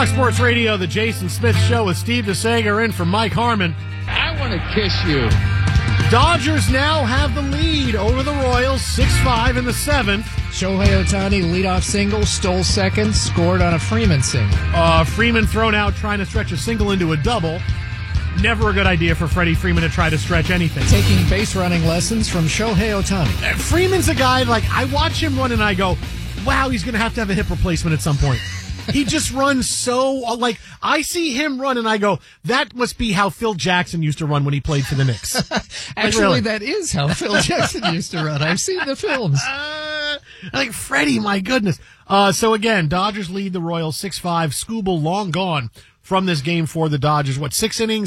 Fox Sports Radio, the Jason Smith Show with Steve DeSager in for Mike Harmon. I want to kiss you. Dodgers now have the lead over the Royals, 6-5 in the seventh. Shohei Ohtani, leadoff single, stole second, scored on a Freeman single. Freeman thrown out trying to stretch a single into a double. Never a good idea for Freddie Freeman to try to stretch anything. Taking base running lessons from Shohei Ohtani. Freeman's a guy, like, I watch him run and I go, wow, he's going to have a hip replacement at some point. He just runs so, like, I see him run and I go, that must be how Phil Jackson used to run when he played for the Knicks. Actually, really. That is how Phil Jackson used to run. I've seen the films. Like, Freddie, my goodness. So again, Dodgers lead the Royals 6-5. Skubal long gone from this game for the Dodgers. 6 innings,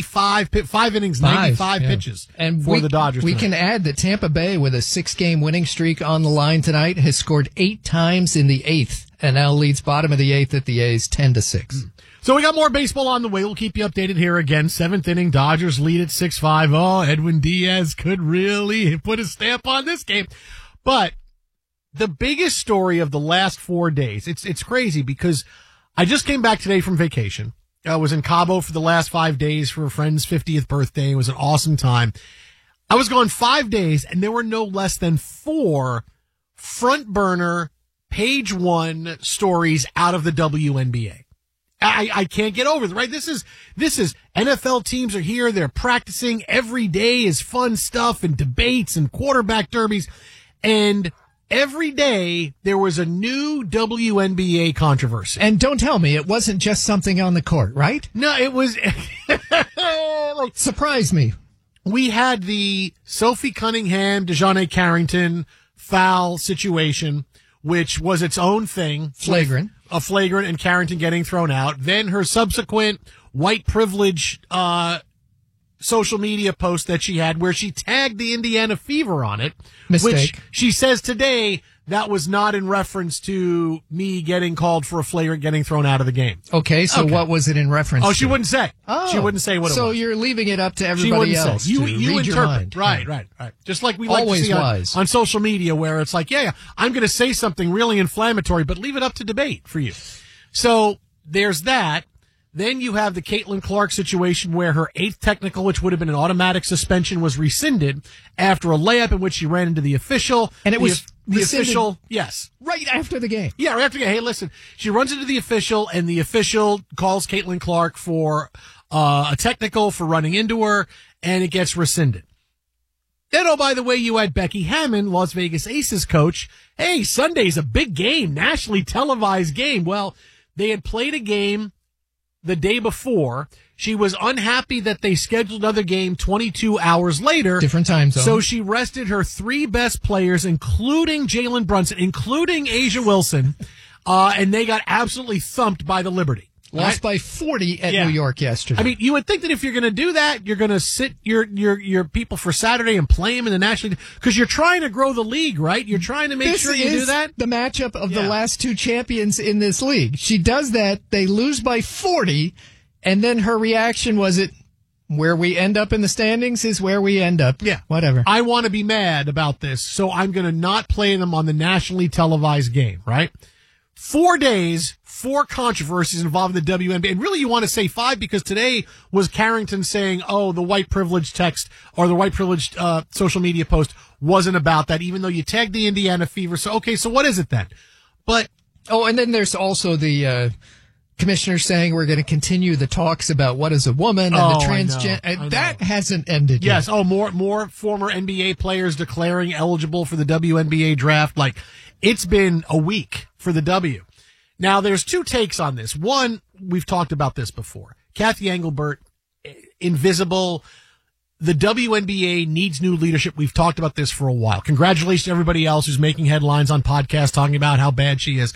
5 innings, 95 pitches and for the Dodgers We tonight. can add that Tampa Bay, with a 6-game winning streak on the line tonight, has scored 8 times in the 8th and now leads bottom of the 8th at the A's 10-6. So we got more baseball on the way. We'll keep you updated here again. 7th inning, Dodgers lead at 6-5. Oh, Edwin Diaz could really put a stamp on this game. But the biggest story of the last 4 days, it's crazy because I just came back today from vacation. I was in Cabo for the last 5 days for a friend's 50th birthday. It was an awesome time. I was gone 5 days, and there were no less than 4 front burner, page one stories out of the WNBA. I can't get over it, right? This is NFL teams are here. They're practicing. Every day is fun stuff and debates and quarterback derbies. And every day there was a new WNBA controversy. And don't tell me it wasn't just something on the court, right? No, it was. Surprise me. We had the Sophie Cunningham, DeJounte Carrington foul situation, which was its own thing. Flagrant. A flagrant and Carrington getting thrown out. Then her subsequent white privilege social media post that she had where she tagged the Indiana Fever on it. Mistake. Which she says today that was not in reference to me getting called for a flagrant getting thrown out of the game. Okay, so what was it in reference to? She wouldn't say. Oh. She wouldn't say what it was. So you're leaving it up to everybody else you to read your interpret. mind. Right. Just like we like Always to see on social media where it's like, yeah, I'm going to say something really inflammatory, but leave it up to debate for you. So there's that. Then you have the Caitlin Clark situation where her 8th technical, which would have been an automatic suspension, was rescinded after a layup in which she ran into the official. And it was the rescinded official, yes. right after the game. Yeah, right after the game. Hey, listen, she runs into the official, and the official calls Caitlin Clark for a technical for running into her, and it gets rescinded. Then, oh, by the way, you had Becky Hammon, Las Vegas Aces coach. Hey, Sunday's a big game, nationally televised game. Well, they had played a game the day before. She was unhappy that they scheduled another game 22 hours later. Different time zone. So she rested her 3 best players, including Jalen Brunson, including Asia Wilson, and they got absolutely thumped by the Liberty. Lost by 40 at New York yesterday. I mean, you would think that if you're going to do that, you're going to sit your people for Saturday and play them in the National League because you're trying to grow the league, right? You're trying to make sure you do that. The matchup of the last 2 champions in this league. She does that. They lose by 40, and then her reaction was, where we end up in the standings is where we end up. Yeah. Whatever. I want to be mad about this, so I'm going to not play them on the nationally televised game, right? 4 days, 4 controversies involving the WNBA. And really you want to say 5 because today was Carrington saying, oh, the white privilege text or the white privilege social media post wasn't about that, even though you tagged the Indiana Fever. So, okay, so what is it then? But and then there's also the commissioner saying we're going to continue the talks about what is a woman and the transgender. That hasn't ended yet. Yes. Oh, more former NBA players declaring eligible for the WNBA draft. Like, it's been a week for the W. Now, there's 2 takes on this. One, we've talked about this before. Kathy Engelbert, invisible. The WNBA needs new leadership. We've talked about this for a while. Congratulations to everybody else who's making headlines on podcasts talking about how bad she is.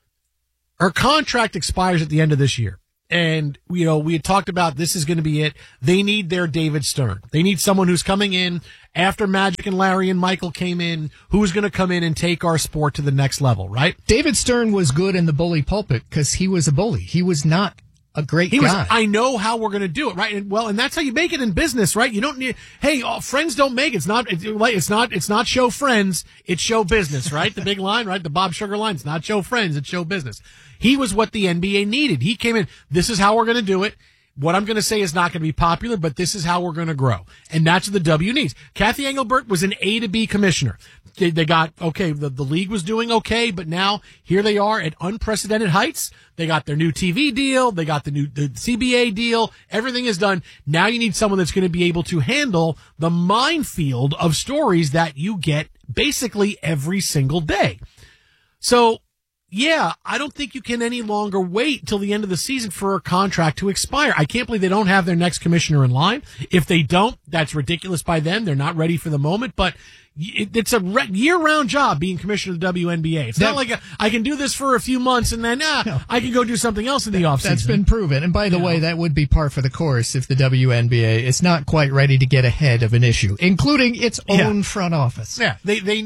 Her contract expires at the end of this year. And, we had talked about this is going to be it. They need their David Stern. They need someone who's coming in after Magic and Larry and Michael came in, who's going to come in and take our sport to the next level, right? David Stern was good in the bully pulpit because he was a bully. He was not a great He guy. was, I know how we're going to do it, right? And that's how you make it in business, right? You don't need, hey, friends don't make it. It's not show friends, it's show business, right? The big line, right? The Bob Sugar line. It's not show friends, it's show business. He was what the NBA needed. He came in, this is how we're going to do it. What I'm going to say is not going to be popular, but this is how we're going to grow. And that's what the W needs. Kathy Engelbert was an A to B commissioner. They got, okay, the league was doing okay, but now here they are at unprecedented heights. They got their new TV deal. They got the CBA deal. Everything is done. Now you need someone that's going to be able to handle the minefield of stories that you get basically every single day. So, yeah, I don't think you can any longer wait till the end of the season for a contract to expire. I can't believe they don't have their next commissioner in line. If they don't, that's ridiculous by them. They're not ready for the moment, but it's a year-round job being commissioner of the WNBA. It's not like I can do this for a few months and then I can go do something else in the offseason. That's been proven. And by the way, that would be par for the course if the WNBA is not quite ready to get ahead of an issue, including its own front office. Yeah,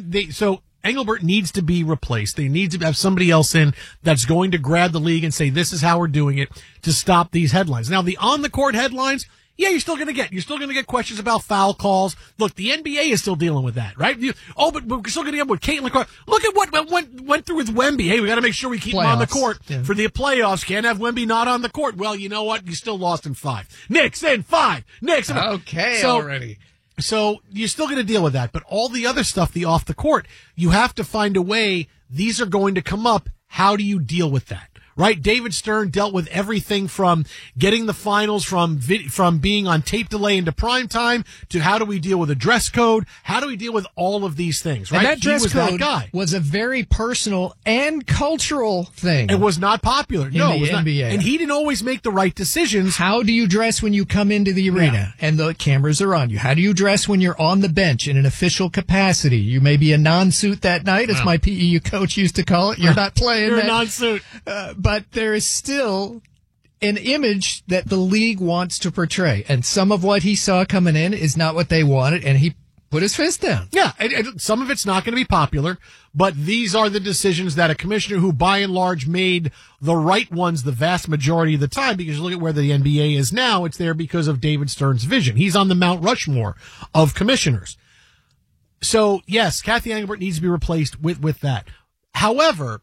so Engelbert needs to be replaced. They need to have somebody else in that's going to grab the league and say, this is how we're doing it to stop these headlines. Now, the on-the-court headlines, yeah, you're still going to get questions about foul calls. Look, the NBA is still dealing with that, right? But we're still going to get with Caitlin Clark. Look at what went through with Wemby. Hey, we got to make sure we keep him on the court for the playoffs. Can't have Wemby not on the court. Well, you know what? You still lost in 5. Knicks in 5. Knicks in 5. Okay, already. So you're still going to deal with that, but all the other stuff, the off the court, you have to find a way. These are going to come up. How do you deal with that? Right? David Stern dealt with everything from getting the finals from being on tape delay into prime time to how do we deal with a dress code? How do we deal with all of these things? Right? And that dress code that guy. Was a very personal and cultural thing. It was not popular. No, it was NBA. not. And he didn't always make the right decisions. How do you dress when you come into the arena and the cameras are on you? How do you dress when you're on the bench in an official capacity? You may be a non-suit that night, as my PEU coach used to call it. You're not playing. You're a non-suit. But there is still an image that the league wants to portray. And some of what he saw coming in is not what they wanted, and he put his fist down. Yeah, and some of it's not going to be popular, but these are the decisions that a commissioner who, by and large, made the right ones the vast majority of the time, because you look at where the NBA is now, it's there because of David Stern's vision. He's on the Mount Rushmore of commissioners. So, yes, Kathy Engelbert needs to be replaced with that. However,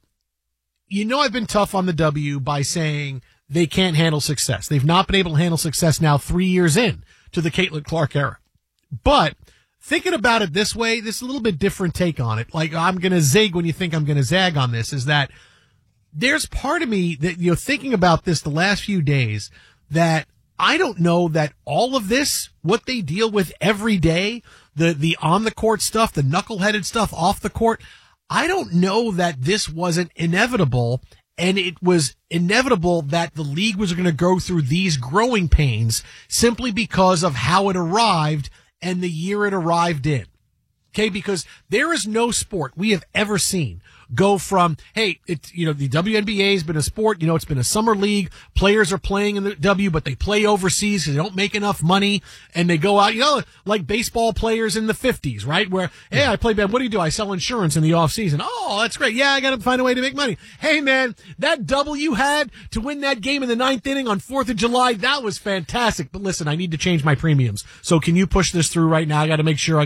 you know I've been tough on the W by saying they can't handle success. They've not been able to handle success now 3 years in to the Caitlin Clark era. But thinking about it this way, this is a little bit different take on it. Like, I'm going to zig when you think I'm going to zag on this, is that there's part of me that, thinking about this the last few days, that I don't know that all of this, what they deal with every day, the on the court stuff, the knuckleheaded stuff off the court, I don't know that this wasn't inevitable, and it was inevitable that the league was going to go through these growing pains simply because of how it arrived and the year it arrived in. Okay, because there is no sport we have ever seen go from, hey, it's, the WNBA has been a sport, it's been a summer league. Players are playing in the W, but they play overseas because they don't make enough money, and they go out, like baseball players in the 50s, right? Where, hey, I play bad. What do? I sell insurance in the off season. Oh, that's great. Yeah, I got to find a way to make money. Hey, man, that double you had to win that game in the 9th inning on 4th of July, that was fantastic. But listen, I need to change my premiums. So can you push this through right now? I got to make sure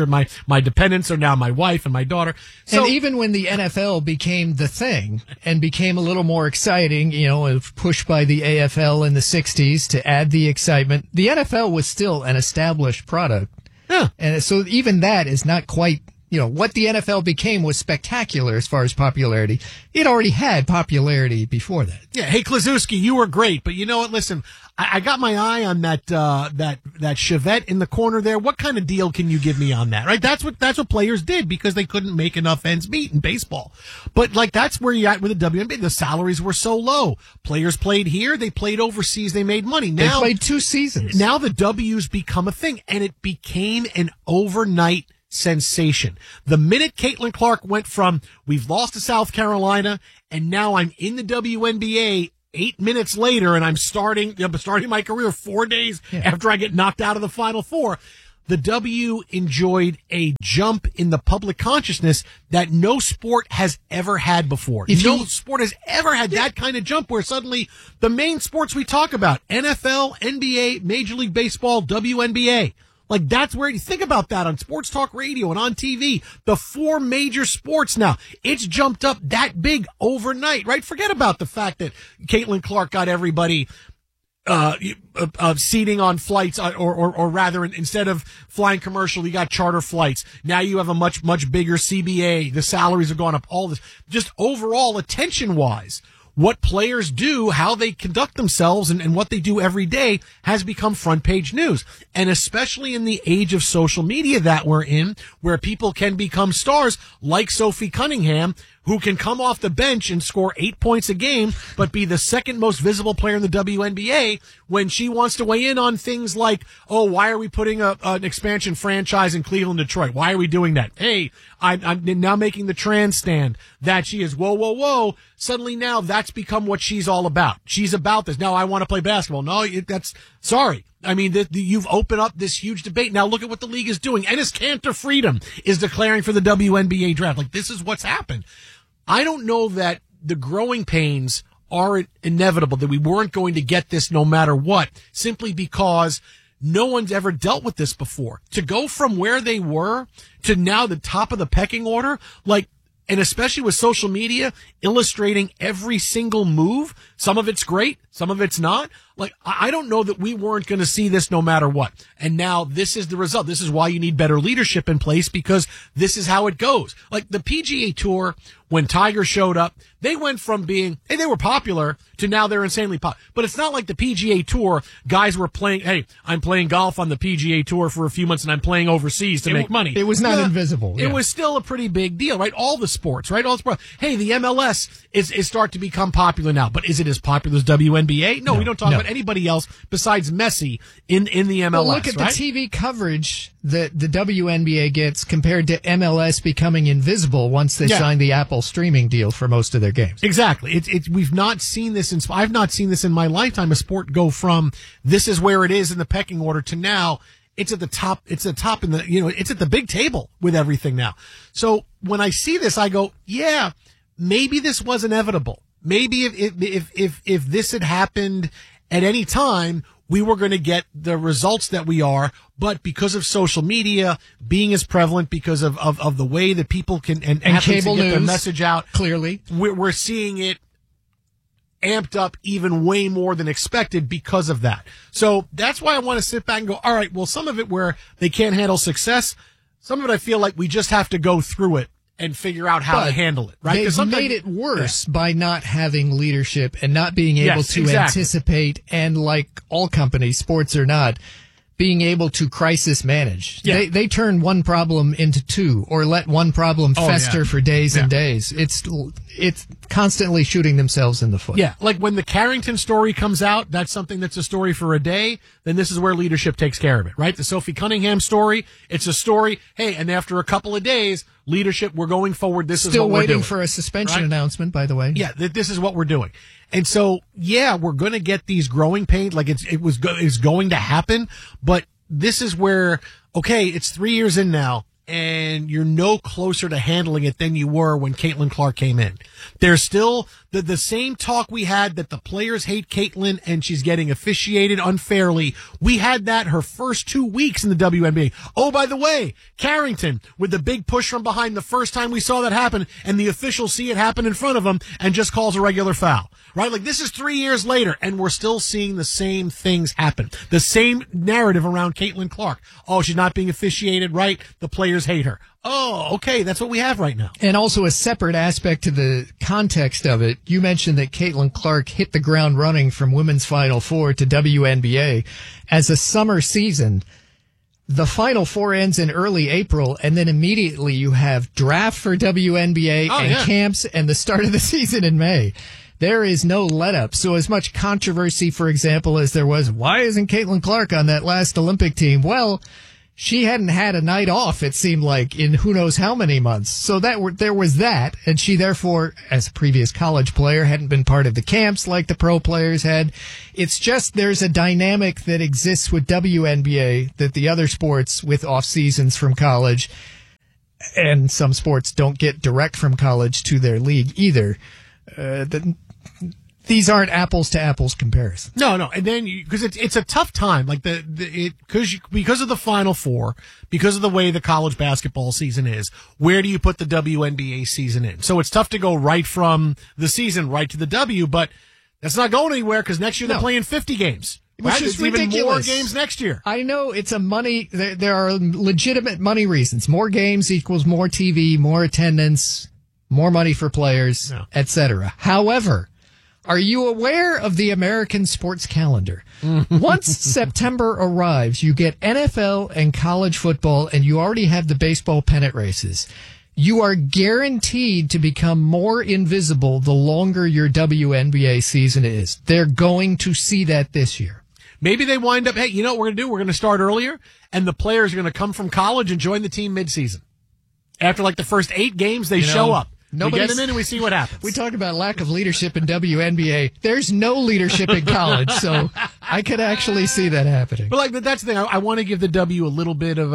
my dependents are now my wife and my daughter. So, and even when the NFL became the thing and became a little more exciting, pushed by the AFL in the 60s to add the excitement, the NFL was still an established product. Yeah. And so even that is not quite, what the NFL became was spectacular as far as popularity. It already had popularity before that. Yeah. Hey, Klazewski, you were great, but you know what? Listen, I got my eye on that Chevette in the corner there. What kind of deal can you give me on that? Right? That's what players did because they couldn't make enough ends meet in baseball. But that's where you're at with the WNBA. The salaries were so low. Players played here. They played overseas. They made money. Now, they played 2 seasons. Now the W's become a thing, and it became an overnight sensation. The minute Caitlin Clark went from, we've lost to South Carolina, and now I'm in the WNBA 8 minutes later, and I'm starting my career 4 days after I get knocked out of the Final Four. the W enjoyed a jump in the public consciousness that no sport has ever had before. No sport has ever had that kind of jump where suddenly the main sports we talk about, NFL, NBA, Major League Baseball, WNBA, like that's where you think about that on sports talk radio and on TV, the 4 major sports now, it's jumped up that big overnight, right? Forget about the fact that Caitlin Clark got everybody seating on flights, or rather, instead of flying commercial, you got charter flights. Now you have a much bigger CBA. The salaries have gone up. All this, just overall attention wise, what players do, how they conduct themselves, and what they do every day has become front page news. And especially in the age of social media that we're in, where people can become stars like Sophie Cunningham, who can come off the bench and score 8 points a game, but be the second most visible player in the WNBA when she wants to weigh in on things like, oh, why are we putting an expansion franchise in Cleveland, Detroit? Why are we doing that? Hey, I'm now making the trans stand that she is. Whoa, whoa, whoa. Suddenly now that's become what she's all about. She's about this. Now I want to play basketball. No, sorry. I mean, you've opened up this huge debate. Now look at what the league is doing. Enes Kanter Freedom is declaring for the WNBA draft. Like, this is what's happened. I don't know that the growing pains are inevitable, that we weren't going to get this no matter what, simply because no one's ever dealt with this before. To go from where they were to now the top of the pecking order, like, and especially with social media illustrating every single move, some of it's great, some of it's not. Like, I don't know that we weren't going to see this no matter what. And now this is the result. This is why you need better leadership in place, because this is how it goes. Like the PGA Tour, when Tiger showed up, they went from being, hey, they were popular to now they're insanely popular. But it's not like the PGA Tour guys were playing, hey, I'm playing golf on the PGA Tour for a few months and I'm playing overseas to make money. It was not invisible. It was still a pretty big deal, right? All the sports, right? All the sports. Hey, the MLS is start to become popular now, but is it as popular as WNBA? No, we don't talk about anybody else besides Messi in the MLS. Well, look at the TV coverage that the WNBA gets compared to MLS becoming invisible once they signed the Apple streaming deal for most of their games. Exactly. We've not seen this I've not seen this in my lifetime, a sport go from this is where it is in the pecking order to now it's at the top. It's at the top in the, it's at the big table with everything now. So when I see this, I go, yeah, maybe this was inevitable. Maybe if this had happened at any time, we were going to get the results that we are, but because of social media being as prevalent, because of the way that people can and cable get news, their message out, clearly, we're seeing it amped up even way more than expected because of that. So that's why I want to sit back and go, all right, well, some of it where they can't handle success, some of it I feel like we just have to go through it and figure out how to handle it, right? They've made it worse by not having leadership and not being able to anticipate, and like all companies, sports or not, being able to crisis manage. Yeah. They turn one problem into two, or let one problem fester for days and days. It's constantly shooting themselves in the foot. Yeah, like when the Carrington story comes out, that's something that's a story for a day, then this is where leadership takes care of it, right? The Sophie Cunningham story, it's a story, hey, and after a couple of days, leadership, we're going forward, this is what we're doing. Still waiting for a suspension announcement, by the way. Yeah, this is what we're doing. And so, yeah, we're going to get these growing pains, like it's going to happen, but this is where, okay, it's 3 years in now, and you're no closer to handling it than you were when Caitlin Clark came in. There's still the same talk we had that the players hate Caitlin and she's getting officiated unfairly. We had that her first 2 weeks in the WNBA. Oh, by the way, Carrington with the big push from behind the first time we saw that happen, and the officials see it happen in front of them and just calls a regular foul, right? Like, this is 3 years later and we're still seeing the same things happen. The same narrative around Caitlin Clark. Oh, she's not being officiated right. The players hate her. Oh, okay. That's what we have right now. And also a separate aspect to the context of it. You mentioned that Caitlin Clark hit the ground running from Women's Final Four to WNBA as a summer season. The Final Four ends in early April, and then immediately you have draft for WNBA camps and the start of the season in May. There is no let up. So as much controversy, for example, as there was, why isn't Caitlin Clark on that last Olympic team? Well, she hadn't had a night off, it seemed like, in who knows how many months. So there was that, and she therefore, as a previous college player, hadn't been part of the camps like the pro players had. It's just there's a dynamic that exists with WNBA that the other sports with off seasons from college, and some sports don't get direct from college to their league either. These aren't apples to apples comparisons. No, and then because it's a tough time, like because of the Final Four, because of the way the college basketball season is. Where do you put the WNBA season in? So it's tough to go right from the season right to the W, but that's not going anywhere because next year they're playing 50 games. Which right? is it's ridiculous. Even more games next year. I know it's a money. There are legitimate money reasons. More games equals more TV, more attendance, more money for players, etc. However, are you aware of the American sports calendar? Once September arrives, you get NFL and college football, and you already have the baseball pennant races. You are guaranteed to become more invisible the longer your WNBA season is. They're going to see that this year. Maybe they wind up, hey, you know what we're going to do? We're going to start earlier, and the players are going to come from college and join the team midseason. After like the first 8 games, they show up. We get them in and we see what happens. We talk about lack of leadership in WNBA. There's no leadership in college, so I could actually see that happening. But like that's the thing. I want to give the W a little bit of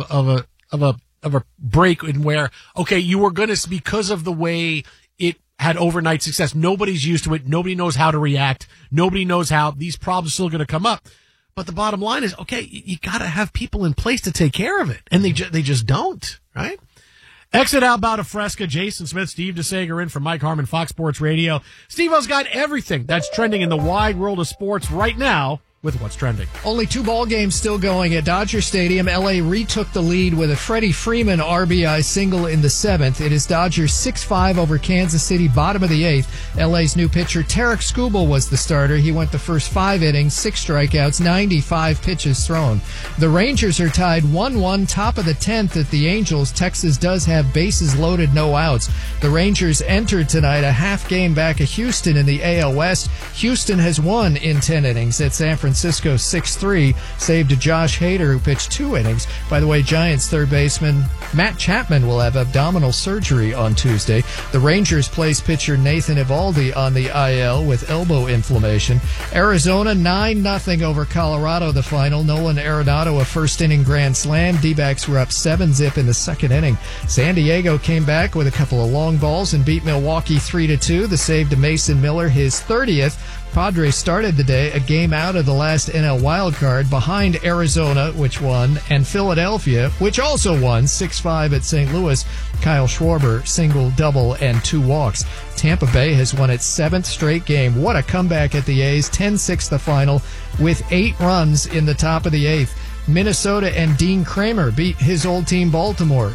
a break in where you were going to, because of the way it had overnight success. Nobody's used to it. Nobody knows how to react. Nobody knows how these problems are still going to come up. But the bottom line is, you got to have people in place to take care of it, and they just don't, right? Exit out about a Fresca. Jason Smith, Steve DeSager in for Mike Harmon, Fox Sports Radio. Steve-O's got everything that's trending in the wide world of sports right now with What's Trending. Only 2 ball games still going at Dodger Stadium. LA retook the lead with a Freddie Freeman RBI single in the 7th. It is Dodgers 6-5 over Kansas City, bottom of the 8th. LA's new pitcher Tarek Skubal was the starter. He went the first 5 innings, 6 strikeouts, 95 pitches thrown. The Rangers are tied 1-1, top of the 10th at the Angels. Texas does have bases loaded, no outs. The Rangers entered tonight a half game back of Houston in the AL West. Houston has won in 10 innings at San Francisco 6-3, save to Josh Hader, who pitched 2 innings. By the way, Giants third baseman Matt Chapman will have abdominal surgery on Tuesday. The Rangers place pitcher Nathan Eovaldi on the IL with elbow inflammation. Arizona 9-0 over Colorado, the final. Nolan Arenado, a first-inning grand slam. D-backs were up 7-zip in the second inning. San Diego came back with a couple of long balls and beat Milwaukee 3-2. The save to Mason Miller, his 30th. Padres started the day a game out of the last NL wildcard behind Arizona, which won, and Philadelphia, which also won 6-5 at St. Louis. Kyle Schwarber, single, double, and 2 walks. Tampa Bay has won its 7th straight game. What a comeback at the A's. 10-6 the final with 8 runs in the top of the 8th. Minnesota and Dean Kramer beat his old team Baltimore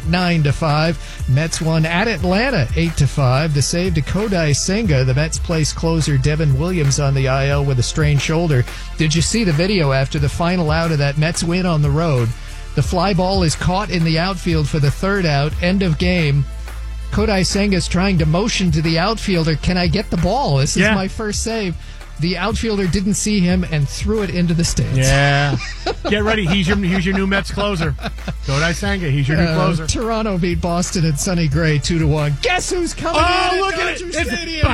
9-5. Mets won at Atlanta 8-5. The save to Kodai Senga. The Mets place closer Devin Williams on the IL with a strained shoulder. Did you see the video after the final out of that Mets win on the road? The fly ball is caught in the outfield for the 3rd out. End of game. Kodai Senga's trying to motion to the outfielder, can I get the ball? This is my first save. The outfielder didn't see him and threw it into the stands. Yeah. Get ready. He's your new Mets closer. Kodai Senga. He's your new closer. Toronto beat Boston and Sonny Gray 2-1. Guess who's coming in look at at Dodger it. Stadium?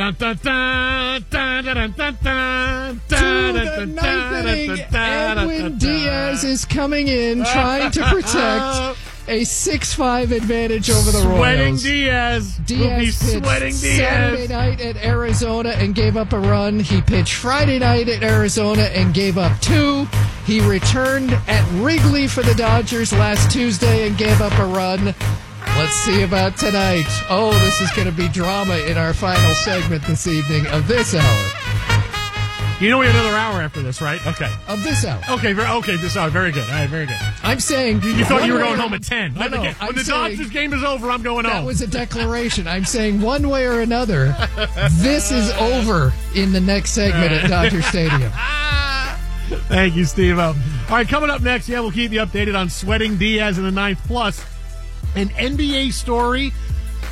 To the 9th inning, Edwin Diaz is coming in trying to protect a 6-5 advantage over the Royals. Sweating Diaz. Diaz pitched Saturday night at Arizona and gave up a run. He pitched Friday night at Arizona and gave up 2. He returned at Wrigley for the Dodgers last Tuesday and gave up a run. Let's see about tonight. Oh, this is going to be drama in our final segment this evening of this hour. You know we have another hour after this, right? Okay. Of this hour. Okay, this hour. Very good. All right, very good. I'm saying... You thought you were going home at 10. No, when the Dodgers game is over, I'm going home. That was a declaration. I'm saying one way or another, this is over in the next segment at Dodger Stadium. Thank you, Steve-O. All right, coming up next, we'll keep you updated on sweating Diaz in the 9th. Plus, an NBA story.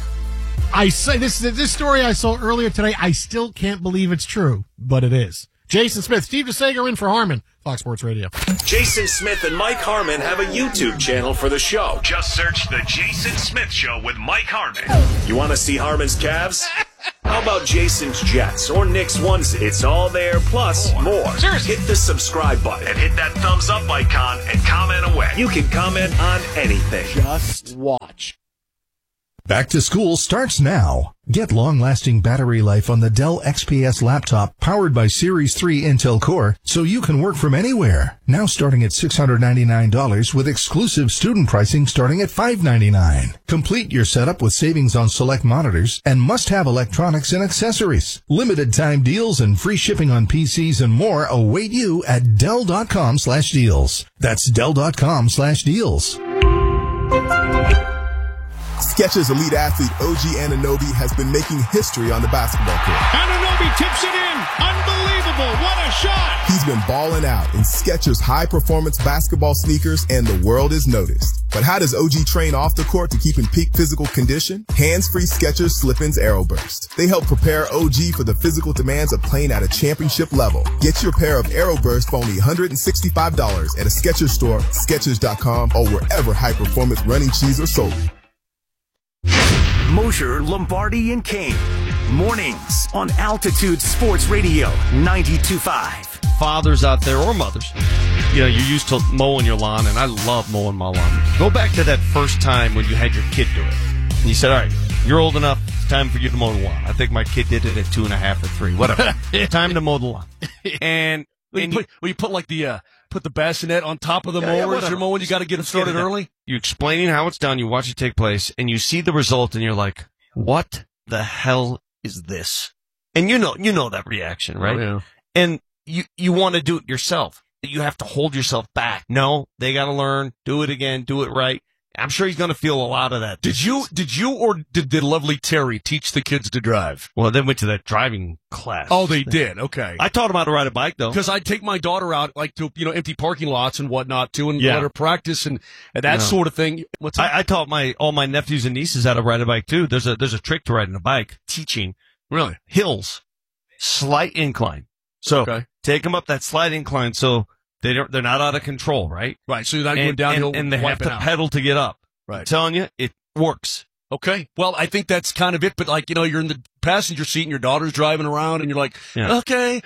I say this story I saw earlier today. I still can't believe it's true, but it is. Jason Smith, Steve DeSager in for Harmon, Fox Sports Radio. Jason Smith and Mike Harmon have a YouTube channel for the show. Just search The Jason Smith Show with Mike Harmon. You want to see Harmon's calves? How about Jason's Jets or Nick's onesie? It's all there, plus more. Seriously. Hit the subscribe button and hit that thumbs up icon and comment away. You can comment on anything. Just watch. Back to school starts now. Get long-lasting battery life on the Dell XPS laptop powered by Series 3 Intel Core so you can work from anywhere. Now starting at $699 with exclusive student pricing starting at $599. Complete your setup with savings on select monitors and must-have electronics and accessories. Limited time deals and free shipping on PCs and more await you at Dell.com/deals. That's Dell.com/deals. Skechers elite athlete OG Anunoby has been making history on the basketball court. Anunoby tips it in. Unbelievable. What a shot. He's been balling out in Skechers high-performance basketball sneakers, and the world has noticed. But how does OG train off the court to keep in peak physical condition? Hands-free Skechers Slip-ins Aeroburst. They help prepare OG for the physical demands of playing at a championship level. Get your pair of Aeroburst for only $165 at a Skechers store, Skechers.com, or wherever high-performance running shoes are sold. Mosher, Lombardi, and Kane. Mornings on Altitude Sports Radio 92.5. Fathers out there or mothers, you're used to mowing your lawn, and I love mowing my lawn. Go back to that first time when you had your kid do it. And you said, all right, you're old enough, it's time for you to mow the lawn. I think my kid did it at 2.5 or 3, whatever. Time to mow the lawn. And you put the bassinet on top of the mower as you're mowing. You got to get it started early. You're explaining how it's done. You watch it take place, and you see the result, and you're like, "What the hell is this?" And you know that reaction, right? Oh, yeah. And you want to do it yourself. You have to hold yourself back. No, they got to learn. Do it again. Do it right. I'm sure he's going to feel a lot of that. Did you or did the lovely Terry teach the kids to drive? Well, they went to that driving class. Oh, they did. Okay. I taught them how to ride a bike, though. Because I'd take my daughter out, like, to, empty parking lots and whatnot, too, and let her practice and that sort of thing. What's that? I taught all my nephews and nieces how to ride a bike, too. There's a trick to riding a bike, teaching. Really? Hills. Slight incline. So take them up that slight incline so they're not out of control, right? Right. So you're not going downhill and they have to pedal to get up. Right. I'm telling you, it works. Okay. Well, I think that's kind of it. But you're in the passenger seat and your daughter's driving around and you're like, okay,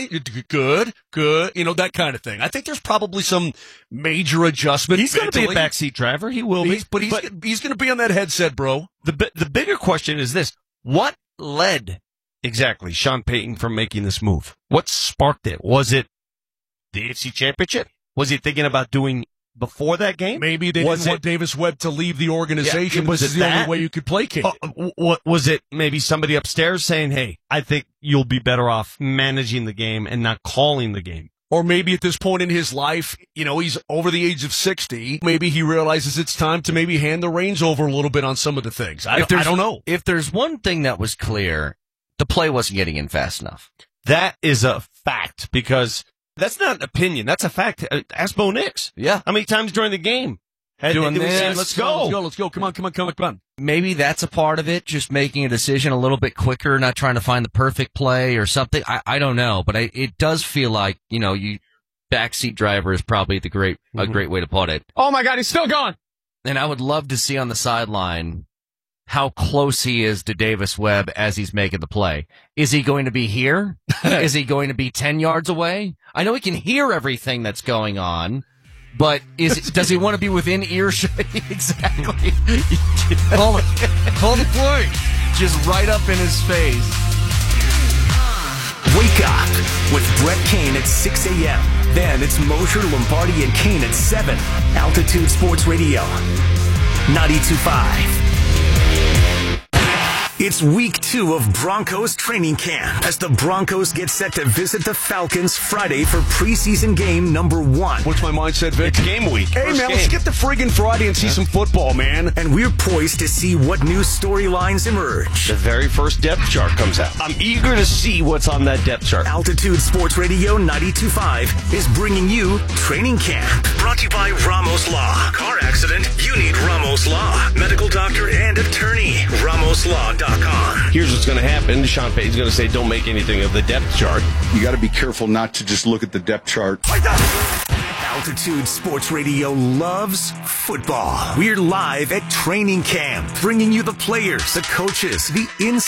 good. That kind of thing. I think there's probably some major adjustment. He's going to be a backseat driver. He will be. But he's going to be on that headset, bro. The bigger question is this. What led exactly Sean Payton from making this move? What sparked it? Was it the AFC Championship? Was he thinking about doing before that game? Maybe they didn't want Davis Webb to leave the organization. Was it the only way you could placate it? What was it? Maybe somebody upstairs saying, "Hey, I think you'll be better off managing the game and not calling the game." Or maybe at this point in his life, he's over the age of 60. Maybe he realizes it's time to maybe hand the reins over a little bit on some of the things. I don't know. If there's one thing that was clear, the play wasn't getting in fast enough. That is a fact because that's not an opinion. That's a fact. Ask Bo Nix. Yeah. How many times during the game? Doing this. Let's go. Come on. Maybe that's a part of it, just making a decision a little bit quicker, not trying to find the perfect play or something. I don't know, but it does feel like, backseat driver is probably a great way to put it. Oh my God, he's still gone. And I would love to see on the sideline how close he is to Davis Webb as he's making the play. Is he going to be here? Is he going to be 10 yards away? I know he can hear everything that's going on, but does he want to be within earshot? Exactly. Call the play. Just right up in his face. Wake up with Brett Kane at 6 a.m. Then it's Mosher, Lombardi, and Kane at 7. Altitude Sports Radio 92.5. It's week 2 of Broncos training camp as the Broncos get set to visit the Falcons Friday for preseason game number 1. What's my mindset, Vic? It's game week. Hey, man, let's get the friggin' Friday and see some football, man. And we're poised to see what new storylines emerge. The very first depth chart comes out. I'm eager to see what's on that depth chart. Altitude Sports Radio 92.5 is bringing you training camp. Brought to you by Ramos Law. Car accident? You need Ramos Law. Medical doctor and attorney. RamosLaw.com. SportsGrid.com. Here's what's going to happen. Sean Payton's going to say, don't make anything of the depth chart. You got to be careful not to just look at the depth chart. Altitude Sports Radio loves football. We're live at training camp, bringing you the players, the coaches, the inside